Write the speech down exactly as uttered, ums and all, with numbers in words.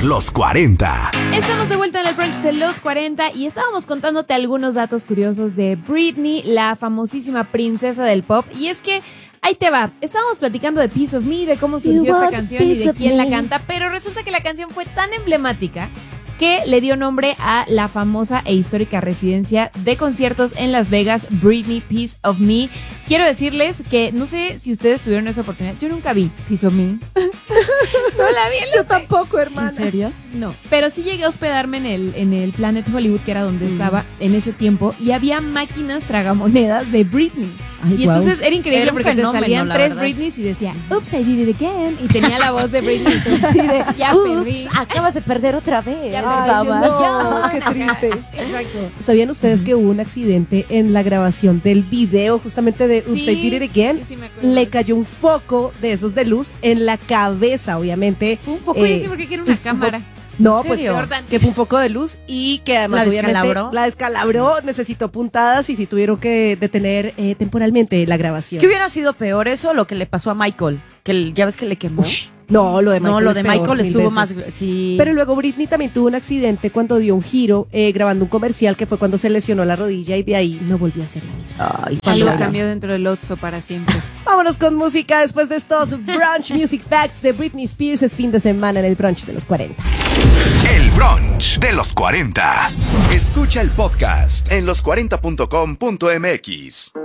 los cuarenta. Estamos de vuelta en el brunch de los cuarenta y estábamos contándote algunos datos curiosos de Britney, la famosísima princesa del pop. Y es que ahí te va, estábamos platicando de Piece of Me, de cómo surgió esta canción y de quién la canta, pero resulta que la canción fue tan emblemática que le dio nombre a la famosa e histórica residencia de conciertos en Las Vegas, Britney Piece of Me. Quiero decirles que no sé si ustedes tuvieron esa oportunidad. Yo nunca vi Piece of Me. No la vi. Yo tampoco, hermana. ¿En serio? No, pero sí llegué a hospedarme en el, en el Planet Hollywood, que era donde mm. estaba en ese tiempo, y había máquinas tragamonedas de Britney. Ay, y wow. entonces era increíble era porque fenómeno, te salían tres verdad. Britneys y decía, oops, I did it again. Y tenía la voz de Britney. Entonces, sí, de, ya perdí. Acabas de perder otra vez. Ya Ay, no, qué triste. Exacto. ¿Sabían ustedes uh-huh. que hubo un accidente en la grabación del video justamente de Oops, sí, I Did It Again? Sí, me Le cayó un foco de esos de luz en la cabeza, obviamente. Fue un foco, eh, yo sí porque quiero una cámara. No, pues que fue un foco de luz y que además la obviamente descalabró. la descalabró, sí. necesitó puntadas y sí tuvieron que detener eh, temporalmente la grabación. ¿Qué hubiera sido peor eso o lo que le pasó a Michael? Que ya ves que le quemó. Ush. No, lo de Michael, no, lo de peor, Michael estuvo veces. más... Sí. Pero luego Britney también tuvo un accidente cuando dio un giro eh, grabando un comercial, que fue cuando se lesionó la rodilla y de ahí no volvió a ser la misma. Ay, algo cambió dentro del Otso para siempre. Vámonos con música después de estos Brunch Music Facts de Britney Spears. Es fin de semana en el Brunch de los cuarenta. El Brunch de los cuarenta. Escucha el podcast en los cuarenta punto com punto m x.